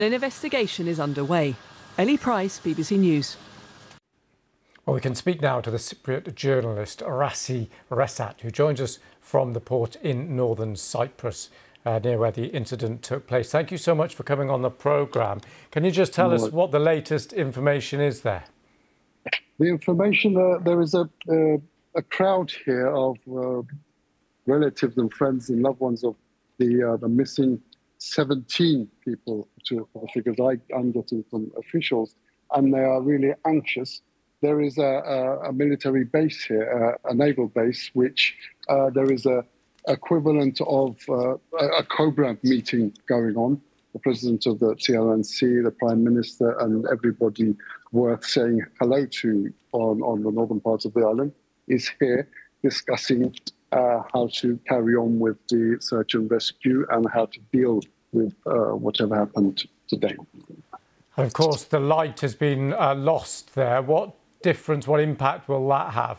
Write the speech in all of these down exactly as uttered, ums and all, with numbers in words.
An investigation is underway. Ellie Price, B B C News. Well, we can speak now to the Cypriot journalist Rassi Resat, who joins us from the port in northern Cyprus, uh, near where the incident took place. Thank you so much for coming on the programme. Can you just tell no. us what the latest information is there? The information, uh, there is a, uh, a crowd here of uh, relatives and friends and loved ones of the, uh, the missing seventeen people, to the figures I, I'm getting from officials, and they are really anxious. There is a, a, a military base here, a, a naval base, which uh, there is a equivalent of uh, a, a COBRA meeting going on. The president of the T L N C, the prime minister, and everybody worth saying hello to on, on the northern parts of the island is here discussing uh, how to carry on with the search and rescue and how to deal with uh, whatever happened today. And of course, the light has been uh, lost there. What difference, what impact will that have?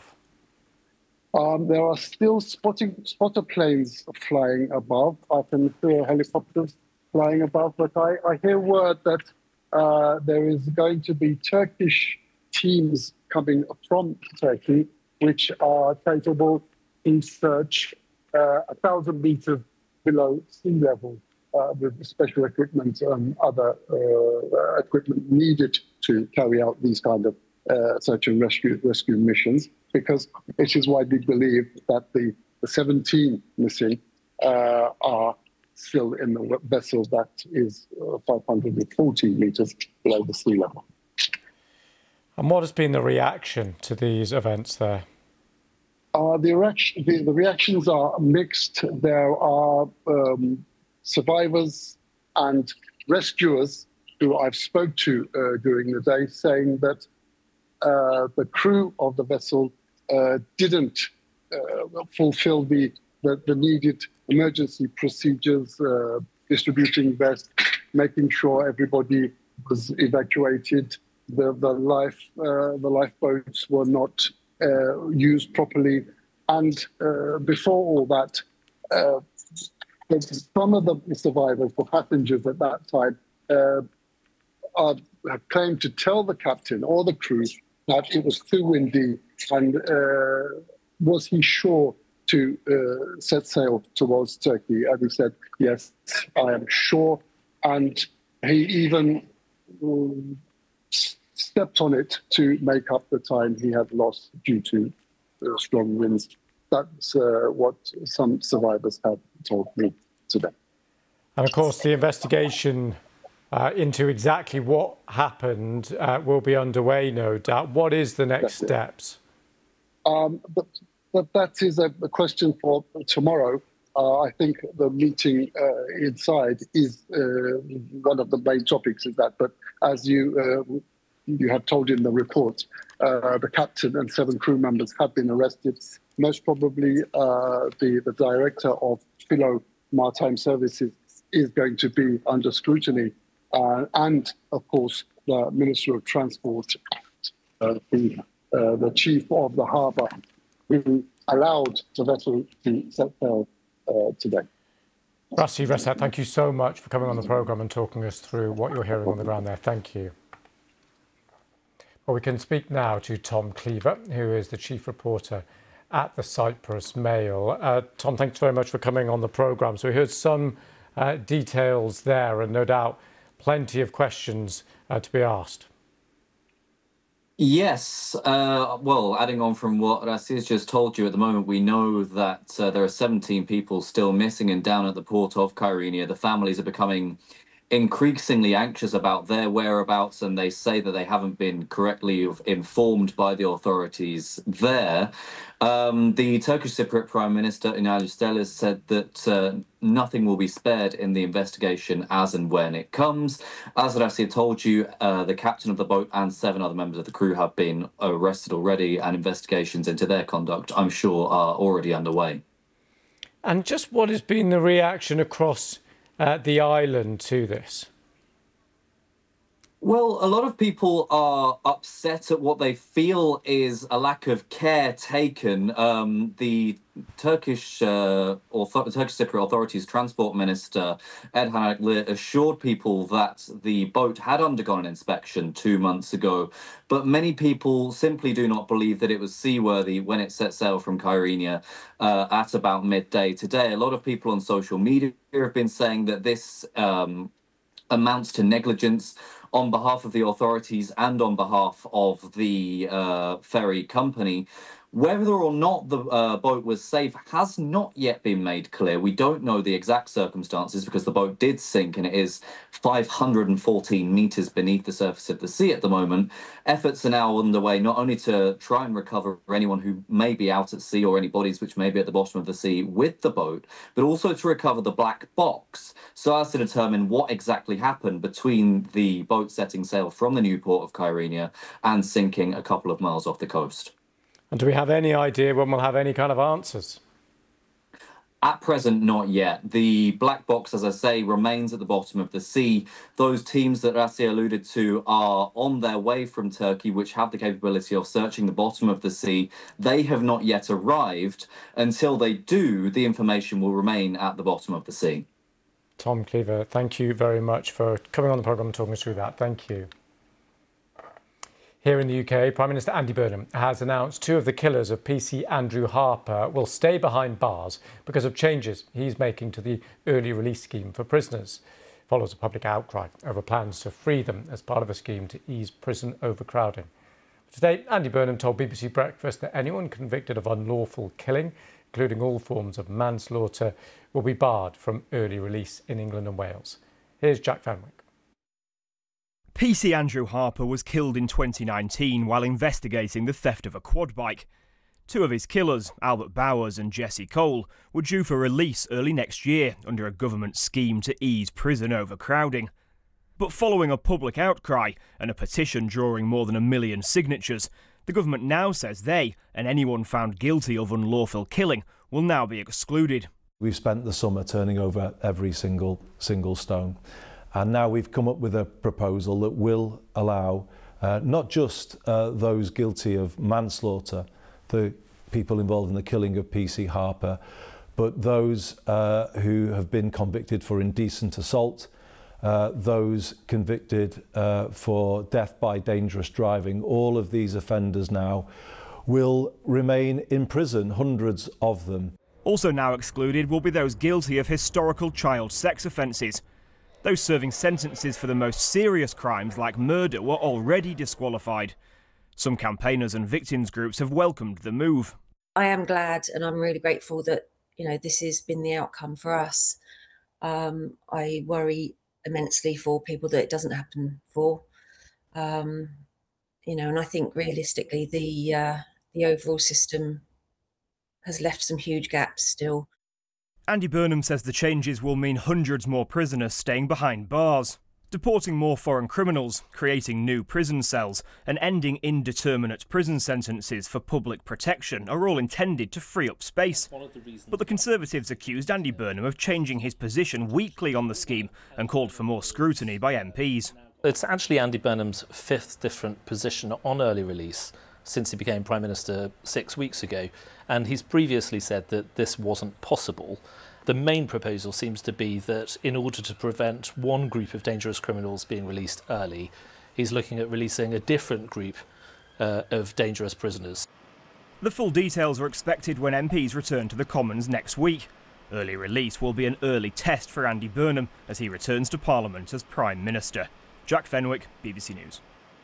Um, there are still spotting, spotter planes flying above. I can hear helicopters flying above, but I, I hear word that uh, there is going to be Turkish teams coming from Turkey, which are capable in search uh, a thousand meters below sea level uh, with special equipment and other uh, equipment needed to carry out these kind of uh, search and rescue rescue missions, because it is widely believed that the, the seventeen missing uh, are still in the vessel that is uh, five hundred forty meters below the sea level. And what has been the reaction to these events there? Uh, the, reaction, the, the reactions are mixed. There are um, survivors and rescuers who I've spoke to uh, during the day saying that uh, the crew of the vessel uh, didn't uh, fulfill the, the, the needed emergency procedures, uh, distributing vests, making sure everybody was evacuated. The, the, life, uh, the lifeboats were not uh, used properly. And uh, before all that, uh, some of the survivors, the passengers at that time, uh, are, have claimed to tell the captain or the crew that it was too windy, and uh, was he sure to uh, set sail towards Turkey? And he said, yes, I am sure. And he even um, stepped on it to make up the time he had lost due to uh, strong winds. That's uh, what some survivors have told me today. And of course, the investigation uh, into exactly what happened uh, will be underway, no doubt. What is the next That's steps? Um, but, but that is a, a question for tomorrow. Uh, I think the meeting uh, inside is uh, one of the main topics is that. But as you uh, you have told in the report, uh, the captain and seven crew members have been arrested. Most probably, uh, the the director of Philo Maritime Services is going to be under scrutiny, uh, and of course the Minister of Transport, uh, the uh, the chief of the harbour, who allowed the vessel to set sail uh, today. Rassi Resat, thank you so much for coming on the programme and talking us through what you're hearing on the ground there. Thank you. Well, we can speak now to Tom Cleaver, who is the chief reporter at the Cyprus Mail. Uh, Tom, thanks very much for coming on the programme. So we heard some uh, details there, and no doubt plenty of questions uh, to be asked. Yes. Uh, well, adding on from what Rassi just told you, at the moment we know that uh, there are seventeen people still missing and down at the port of Kyrenia. The families are becoming increasingly anxious about their whereabouts, and they say that they haven't been correctly informed by the authorities there. Um, the Turkish Cypriot Prime Minister Ünal Üsteler said that uh, nothing will be spared in the investigation as and when it comes. As Rassi told you, uh, the captain of the boat and seven other members of the crew have been arrested already, and investigations into their conduct, I'm sure, are already underway. And just what has been the reaction across Uh, the island to this? Well, a lot of people are upset at what they feel is a lack of care taken. Um, the Turkish uh, author- Turkish Cypriot authorities' transport minister Edhan Akli assured people that the boat had undergone an inspection two months ago, but many people simply do not believe that it was seaworthy when it set sail from Kyrenia uh, at about midday today. A lot of people on social media have been saying that this um, amounts to negligence on behalf of the authorities and on behalf of the uh, ferry company. Whether or not the uh, boat was safe has not yet been made clear. We don't know the exact circumstances because the boat did sink and it is five hundred fourteen meters beneath the surface of the sea at the moment. Efforts are now underway not only to try and recover anyone who may be out at sea or any bodies which may be at the bottom of the sea with the boat, but also to recover the black box so as to determine what exactly happened between the boat setting sail from the new port of Kyrenia and sinking a couple of miles off the coast. And do we have any idea when we'll have any kind of answers? At present, not yet. The black box, as I say, remains at the bottom of the sea. Those teams that Rassi alluded to are on their way from Turkey, which have the capability of searching the bottom of the sea. They have not yet arrived. Until they do, the information will remain at the bottom of the sea. Tom Cleaver, thank you very much for coming on the programme and talking us through that. Thank you. Here in the U K, Prime Minister Andy Burnham has announced two of the killers of P C Andrew Harper will stay behind bars because of changes he's making to the early release scheme for prisoners. It follows a public outcry over plans to free them as part of a scheme to ease prison overcrowding. Today, Andy Burnham told B B C Breakfast that anyone convicted of unlawful killing, including all forms of manslaughter, will be barred from early release in England and Wales. Here's Jack Fenwick. P C Andrew Harper was killed in twenty nineteen while investigating the theft of a quad bike. Two of his killers, Albert Bowers and Jesse Cole, were due for release early next year under a government scheme to ease prison overcrowding. But following a public outcry and a petition drawing more than a million signatures, the government now says they, and anyone found guilty of unlawful killing, will now be excluded. We've spent the summer turning over every single single stone. And now we've come up with a proposal that will allow uh, not just uh, those guilty of manslaughter, the people involved in the killing of P C Harper, but those uh, who have been convicted for indecent assault, uh, those convicted uh, for death by dangerous driving. All of these offenders now will remain in prison, hundreds of them. Also now excluded will be those guilty of historical child sex offences. Those serving sentences for the most serious crimes like murder were already disqualified. Some campaigners and victims groups have welcomed the move. I am glad and I'm really grateful that, you know, this has been the outcome for us. Um, I worry immensely for people that it doesn't happen for. Um, you know, and I think realistically the uh, the overall system has left some huge gaps still. Andy Burnham says the changes will mean hundreds more prisoners staying behind bars, deporting more foreign criminals, creating new prison cells, and ending indeterminate prison sentences for public protection are all intended to free up space. But the Conservatives accused Andy Burnham of changing his position weekly on the scheme and called for more scrutiny by M Ps. It's actually Andy Burnham's fifth different position on early release since he became Prime Minister six weeks ago, and he's previously said that this wasn't possible. The main proposal seems to be that in order to prevent one group of dangerous criminals being released early, he's looking at releasing a different group uh, of dangerous prisoners. The full details are expected when M Ps return to the Commons next week. Early release will be an early test for Andy Burnham as he returns to Parliament as Prime Minister. Jack Fenwick, B B C News.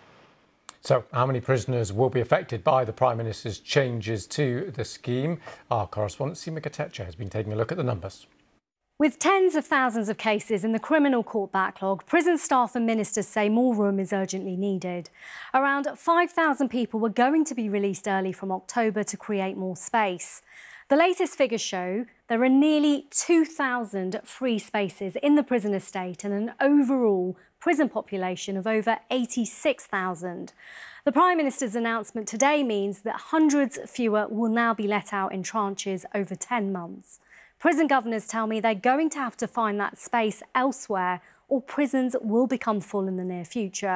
So, how many prisoners will be affected by the Prime Minister's changes to the scheme? Our correspondent Seema Katecha has been taking a look at the numbers. With tens of thousands of cases in the criminal court backlog, prison staff and ministers say more room is urgently needed. Around five thousand people were going to be released early from October to create more space. The latest figures show there are nearly two thousand free spaces in the prison estate and an overall prison population of over eighty-six thousand. The Prime Minister's announcement today means that hundreds fewer will now be let out in tranches over ten months. Prison governors tell me they're going to have to find that space elsewhere or prisons will become full in the near future.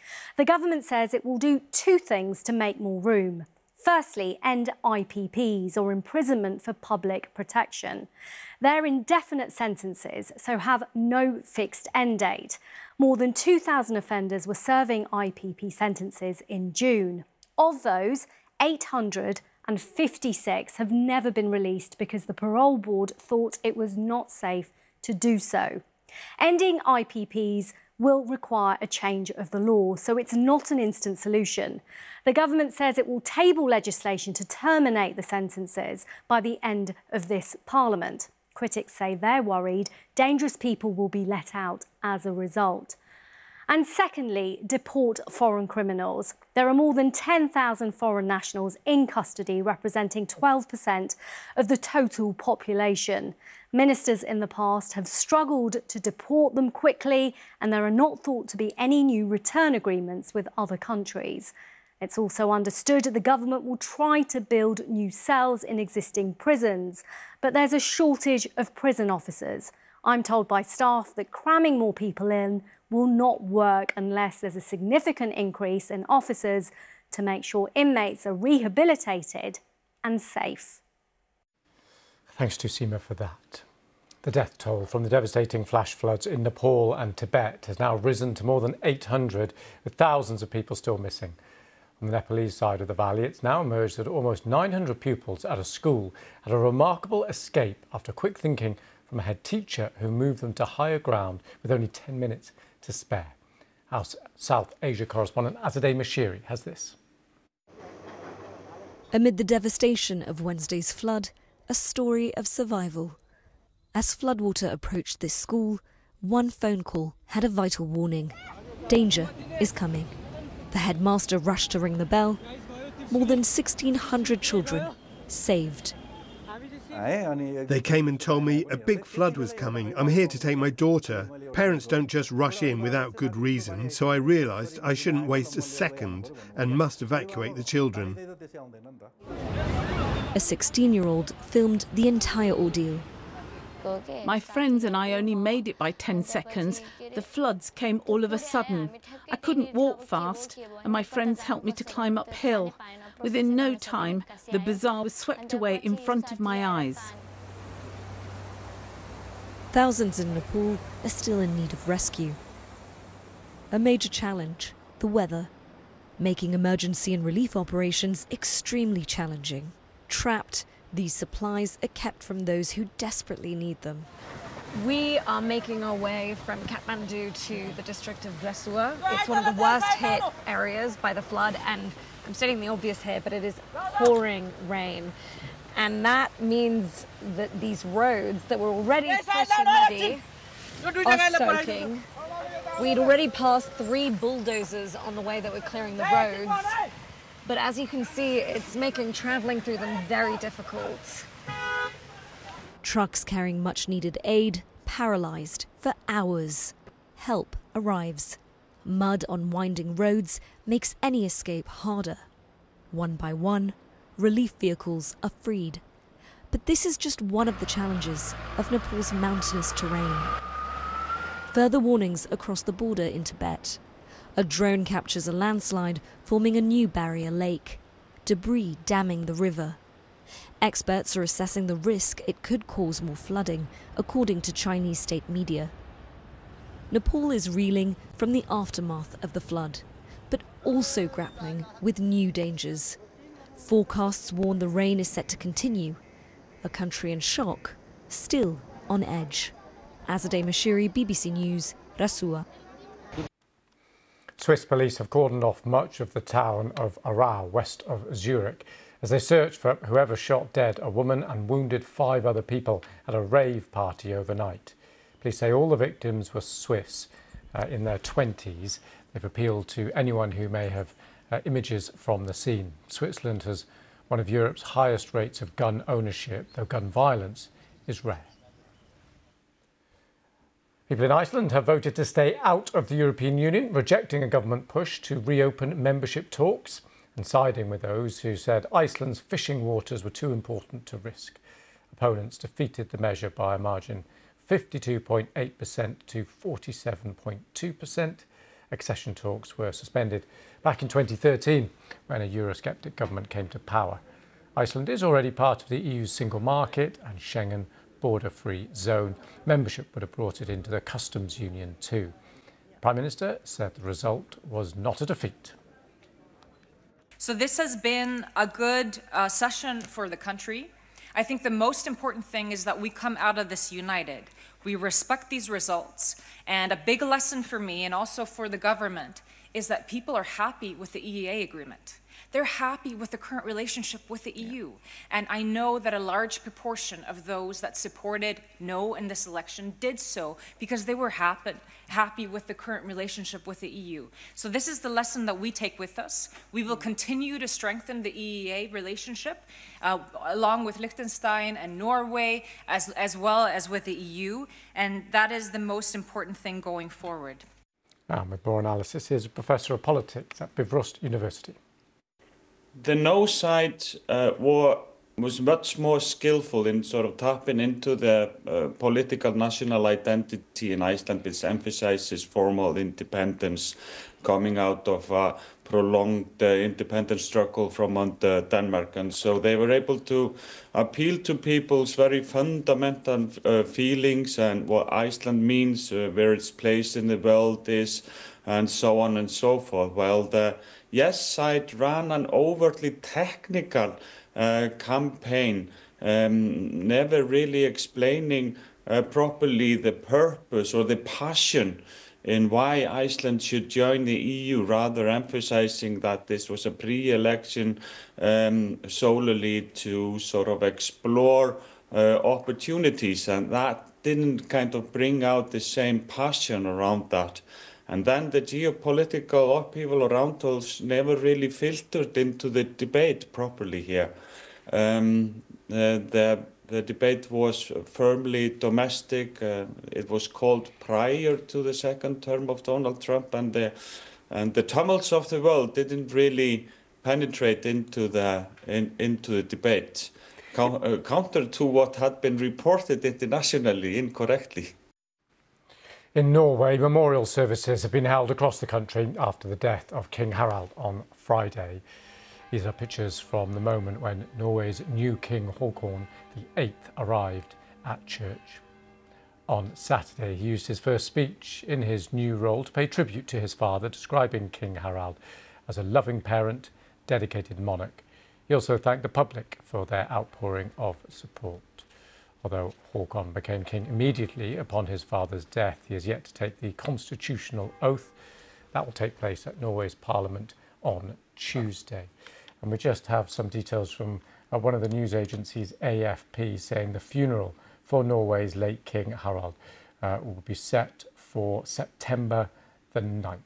The government says it will do two things to make more room. Firstly, end I P Ps, or imprisonment for public protection. They're indefinite sentences, so have no fixed end date. More than two thousand offenders were serving I P P sentences in June. Of those, eight hundred fifty-six have never been released because the parole board thought it was not safe to do so. Ending I P Ps will require a change of the law, so it's not an instant solution. The government says it will table legislation to terminate the sentences by the end of this Parliament. Critics say they're worried dangerous people will be let out as a result. And secondly, deport foreign criminals. There are more than ten thousand foreign nationals in custody, representing twelve percent of the total population. Ministers in the past have struggled to deport them quickly, and there are not thought to be any new return agreements with other countries. It's also understood the government will try to build new cells in existing prisons, but there's a shortage of prison officers. I'm told by staff that cramming more people in will not work unless there's a significant increase in officers to make sure inmates are rehabilitated and safe. Thanks to Seema for that. The death toll from the devastating flash floods in Nepal and Tibet has now risen to more than eight hundred, with thousands of people still missing. On the Nepalese side of the valley, it's now emerged that almost nine hundred pupils at a school had a remarkable escape after quick thinking from a head teacher who moved them to higher ground with only ten minutes to spare. Our South Asia correspondent Azadeh Mashiri has this. Amid the devastation of Wednesday's flood, a story of survival. As floodwater approached this school, one phone call had a vital warning. Danger is coming. The headmaster rushed to ring the bell. More than sixteen hundred children saved. They came and told me a big flood was coming. I'm here to take my daughter. Parents don't just rush in without good reason, so I realised I shouldn't waste a second and must evacuate the children. A sixteen-year-old filmed the entire ordeal. My friends and I only made it by ten seconds. The floods came all of a sudden. I couldn't walk fast, and my friends helped me to climb uphill. Within no time, the bazaar was swept away in front of my eyes. Thousands in Nepal are still in need of rescue. A major challenge, the weather, making emergency and relief operations extremely challenging. Trapped, these supplies are kept from those who desperately need them. We are making our way from Kathmandu to the district of Rasua. It's one of the worst hit areas by the flood, and I'm stating the obvious here, but it is pouring rain. And that means that these roads that were already fresh and muddy are soaking. We'd already passed three bulldozers on the way that were clearing the roads. But as you can see, it's making travelling through them very difficult. Trucks carrying much-needed aid, paralysed for hours. Help arrives. Mud on winding roads makes any escape harder. One by one, relief vehicles are freed. But this is just one of the challenges of Nepal's mountainous terrain. Further warnings across the border in Tibet. A drone captures a landslide, forming a new barrier lake. Debris damming the river. Experts are assessing the risk it could cause more flooding, according to Chinese state media. Nepal is reeling from the aftermath of the flood, but also grappling with new dangers. Forecasts warn the rain is set to continue. A country in shock, still on edge. Azadeh Mashiri, B B C News, Rasua. Swiss police have cordoned off much of the town of Aarau, west of Zurich, as they search for whoever shot dead a woman and wounded five other people at a rave party overnight. Police say all the victims were Swiss, uh, in their twenties. They've appealed to anyone who may have uh, images from the scene. Switzerland has one of Europe's highest rates of gun ownership, though gun violence is rare. People in Iceland have voted to stay out of the European Union, rejecting a government push to reopen membership talks and siding with those who said Iceland's fishing waters were too important to risk. Opponents defeated the measure by a margin fifty-two point eight percent to forty-seven point two percent, accession talks were suspended back in twenty thirteen when a Eurosceptic government came to power. Iceland is already part of the E U's single market and Schengen border-free zone. Membership would have brought it into the customs union too. The Prime Minister said the result was not a defeat. So this has been a good uh, session for the country. I think the most important thing is that we come out of this united. We respect these results. And a big lesson for me and also for the government is that people are happy with the E E A agreement. They're happy with the current relationship with the E U. And I know that a large proportion of those that supported no in this election did so because they were happy, happy with the current relationship with the E U. So this is the lesson that we take with us. We will continue to strengthen the E E A relationship uh, along with Liechtenstein and Norway, as, as well as with the E U. And that is the most important thing going forward. Now, with more analysis, here's a professor of politics at Bifrost University. The no side uh, war was much more skillful in sort of tapping into the uh, political national identity in Iceland, which emphasizes formal independence coming out of a prolonged uh, independence struggle from under Denmark. And so they were able to appeal to people's very fundamental uh, feelings and what Iceland means, uh, where its place in the world is, and so on and so forth. While the yes side ran an overtly technical uh, campaign, um, never really explaining uh, properly the purpose or the passion in why Iceland should join the E U, rather emphasizing that this was a pre-election um, solely to sort of explore uh, opportunities, and that didn't kind of bring out the same passion around that. And then the geopolitical upheaval around us never really filtered into the debate properly here. Um, uh, the, the debate was firmly domestic. Uh, it was called prior to the second term of Donald Trump, and the, and the tumults of the world didn't really penetrate into the, in, into the debate, Co- uh, counter to what had been reported internationally incorrectly. In Norway, memorial services have been held across the country after the death of King Harald on Friday. These are pictures from the moment when Norway's new King Haakon the eighth arrived at church. On Saturday, he used his first speech in his new role to pay tribute to his father, describing King Harald as a loving parent, dedicated monarch. He also thanked the public for their outpouring of support. Although Haakon became king immediately upon his father's death, he has yet to take the constitutional oath. That will take place at Norway's parliament on Tuesday. And we just have some details from uh, one of the news agencies, A F P, saying the funeral for Norway's late King Harald uh, will be set for September the ninth.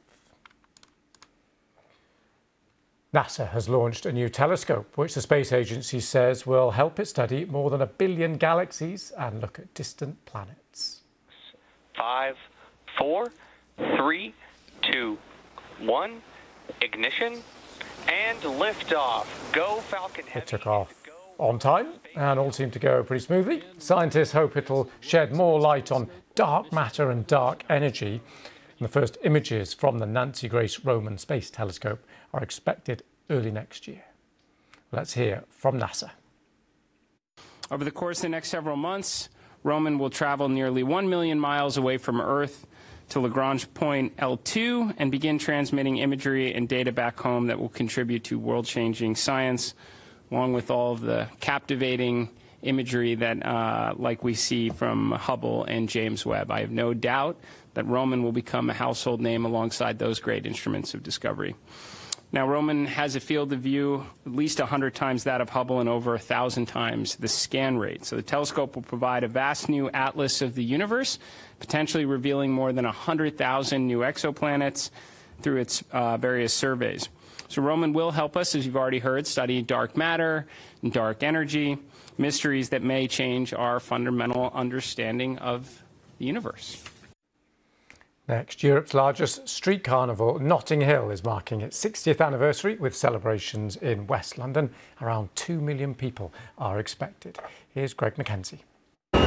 NASA has launched a new telescope, which the space agency says will help it study more than a billion galaxies and look at distant planets. Five, four, three, two, one, ignition, and liftoff. Go Falcon Heavy. It took off on time and all seemed to go pretty smoothly. Scientists hope it'll shed more light on dark matter and dark energy. And the first images from the Nancy Grace Roman Space Telescope are expected early next year. Let's hear from NASA. Over the course of the next several months, Roman will travel nearly one million miles away from Earth to Lagrange point L two and begin transmitting imagery and data back home that will contribute to world-changing science, along with all of the captivating imagery that, uh, like we see from Hubble and James Webb. I have no doubt that Roman will become a household name alongside those great instruments of discovery. Now, Roman has a field of view at least one hundred times that of Hubble and over one thousand times the scan rate. So the telescope will provide a vast new atlas of the universe, potentially revealing more than one hundred thousand new exoplanets through its uh, various surveys. So Roman will help us, as you've already heard, study dark matter and dark energy, mysteries that may change our fundamental understanding of the universe. Next, Europe's largest street carnival, Notting Hill, is marking its sixtieth anniversary with celebrations in West London. Around two million people are expected. Here's Greg Mackenzie.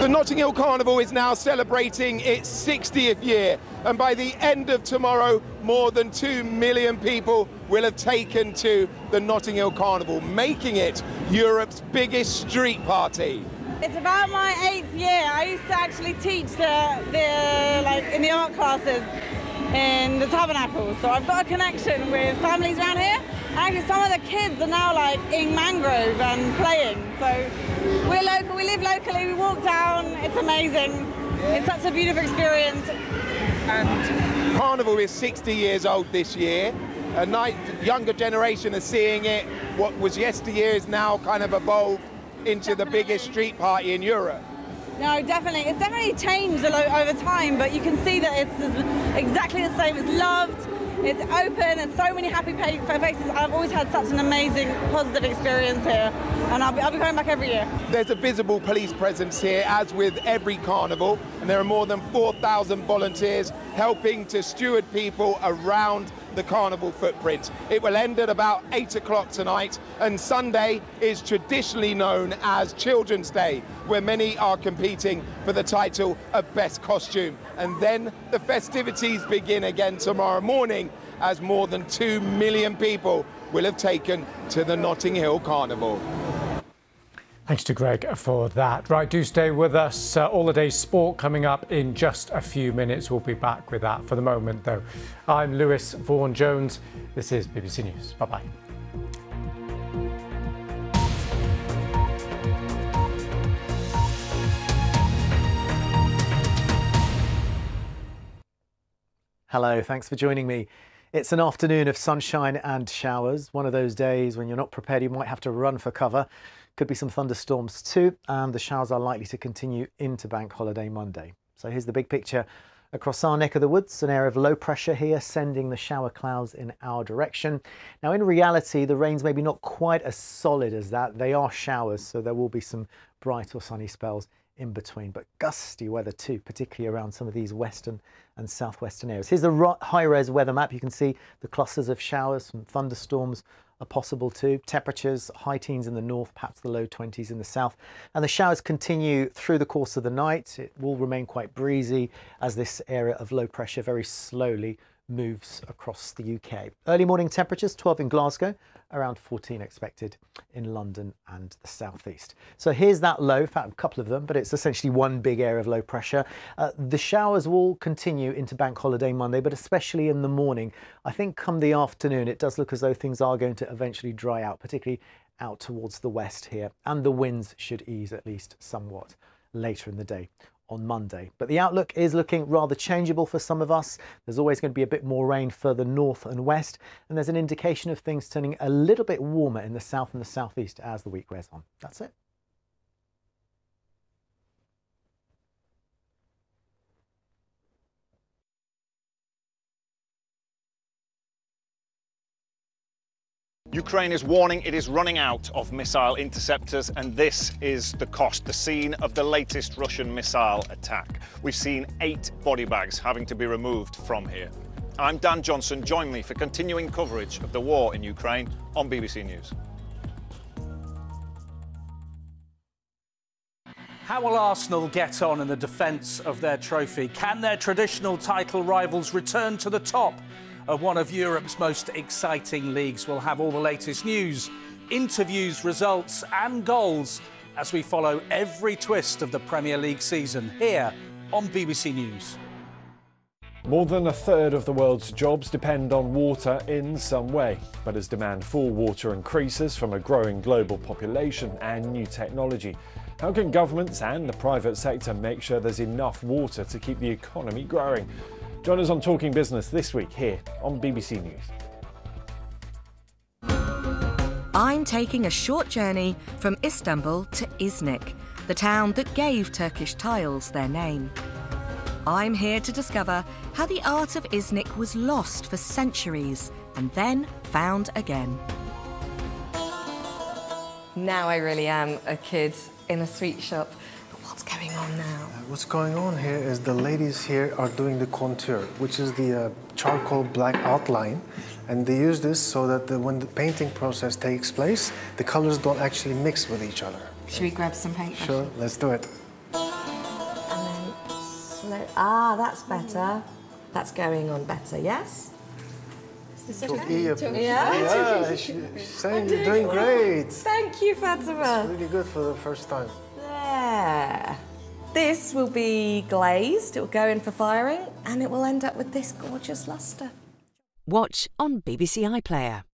The Notting Hill Carnival is now celebrating its sixtieth year, and by the end of tomorrow, more than two million people will have taken to the Notting Hill Carnival, making it Europe's biggest street party. It's about my eighth year. I used to actually teach the, the like in the art classes in the Tabernacle, so I've got a connection with families around here. Actually, some of the kids are now like in Mangrove and playing. So we're local, we live locally, we walk down, it's amazing. It's such a beautiful experience. And Carnival is sixty years old this year. A night, younger generation are seeing it. What was yesteryear is now kind of evolved into definitely. the biggest street party in Europe. No, definitely. It's definitely changed a lot over time, but you can see that it's exactly the same. It's loved. It's open, and so many happy faces. I've always had such an amazing, positive experience here, and I'll be, I'll be coming back every year. There's a visible police presence here, as with every carnival, and there are more than four thousand volunteers helping to steward people around the carnival footprint. It will end at about eight o'clock tonight, and Sunday is traditionally known as Children's Day, where many are competing for the title of Best Costume. And then the festivities begin again tomorrow morning, as more than two million people will have taken to the Notting Hill Carnival. Thanks to Greg for that. Right, do stay with us. Uh, all the day's sport coming up in just a few minutes. We'll be back with that. For the moment, though, I'm Lewis Vaughan-Jones. This is B B C News. Bye-bye. Hello, thanks for joining me. It's an afternoon of sunshine and showers. One of those days when you're not prepared, you might have to run for cover. Could be some thunderstorms too, and the showers are likely to continue into Bank Holiday Monday. So here's the big picture. Across our neck of the woods, an area of low pressure here sending the shower clouds in our direction. Now in reality, the rain's maybe not quite as solid as that. They are showers, so there will be some bright or sunny spells in between, but gusty weather too, particularly around some of these western and southwestern areas. Here's the high-res weather map. You can see the clusters of showers, some thunderstorms are possible too. Temperatures high teens in the north, perhaps the low twenties in the south. And the showers continue through the course of the night. It will remain quite breezy as this area of low pressure very slowly moves across the U K. Early morning temperatures, twelve in Glasgow, around fourteen expected in London and the southeast. So here's that low, in fact a couple of them, but it's essentially one big area of low pressure. Uh, the showers will continue into Bank Holiday Monday, but especially in the morning. I think come the afternoon, it does look as though things are going to eventually dry out, particularly out towards the west here, and the winds should ease at least somewhat later in the day on Monday. But the outlook is looking rather changeable for some of us. There's always going to be a bit more rain further north and west, and there's an indication of things turning a little bit warmer in the south and the southeast as the week wears on. That's it. Ukraine is warning it is running out of missile interceptors, and this is the cost, the scene of the latest Russian missile attack. We've seen eight body bags having to be removed from here. I'm Dan Johnson. Join me for continuing coverage of the war in Ukraine on B B C News. How will Arsenal get on in the defence of their trophy? Can their traditional title rivals return to the top of one of Europe's most exciting leagues? We'll have all the latest news, interviews, results and goals as we follow every twist of the Premier League season here on B B C News. More than a third of the world's jobs depend on water in some way. But as demand for water increases from a growing global population and new technology, how can governments and the private sector make sure there's enough water to keep the economy growing? Join us on Talking Business this week here on B B C News. I'm taking a short journey from Istanbul to Iznik, the town that gave Turkish tiles their name. I'm here to discover how the art of Iznik was lost for centuries and then found again. Now I really am a kid in a sweet shop. What's going on now? Uh, what's going on here is the ladies here are doing the contour, which is the uh, charcoal black outline. And they use this so that the, when the painting process takes place, the colors don't actually mix with each other. Should we grab some paint? Sure, let's do it. go. Ah, that's better. That's going on better, yes? Is this okay? Yeah, yeah, she's saying you're doing great. Thank you, Fatima. It's really good for the first time. There. This will be glazed, it will go in for firing, and it will end up with this gorgeous lustre. Watch on B B C iPlayer.